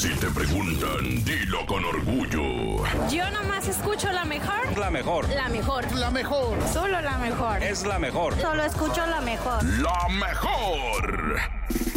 Si te preguntan, dilo con orgullo. Yo nomás escucho la mejor. La mejor. La mejor. La mejor. Solo la mejor. Es la mejor. Solo escucho la mejor. La mejor.